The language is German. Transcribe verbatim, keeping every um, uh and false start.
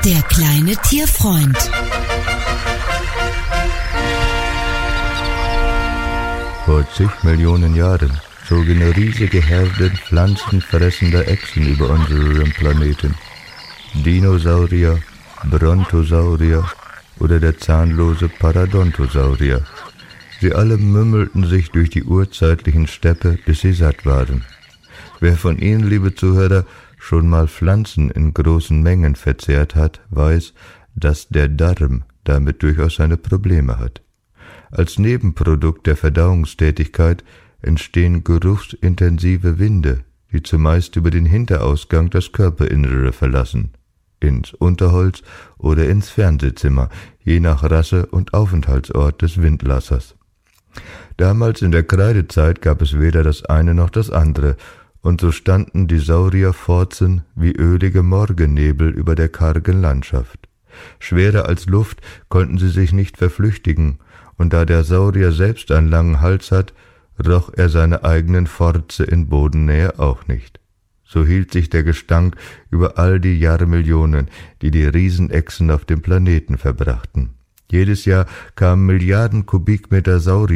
Der kleine Tierfreund. Vor zig Millionen Jahren zogen riesige Herden pflanzenfressender Echsen über unseren Planeten. Dinosaurier, Brontosaurier oder der zahnlose Parodontosaurier. Sie alle mümmelten sich durch die urzeitlichen Steppe, bis sie satt waren. Wer von Ihnen, liebe Zuhörer, schon mal Pflanzen in großen Mengen verzehrt hat, weiß, dass der Darm damit durchaus seine Probleme hat. Als Nebenprodukt der Verdauungstätigkeit entstehen geruchsintensive Winde, die zumeist über den Hinterausgang das Körperinnere verlassen, ins Unterholz oder ins Fernsehzimmer, je nach Rasse und Aufenthaltsort des Windlassers. Damals in der Kreidezeit gab es weder das eine noch das andere, und so standen die Saurierforzen wie ölige Morgennebel über der kargen Landschaft. Schwerer als Luft konnten sie sich nicht verflüchtigen, und da der Saurier selbst einen langen Hals hat, roch er seine eigenen Forze in Bodennähe auch nicht. So hielt sich der Gestank über all die Jahrmillionen, die die Riesenechsen auf dem Planeten verbrachten. Jedes Jahr kamen Milliarden Kubikmeter Saurier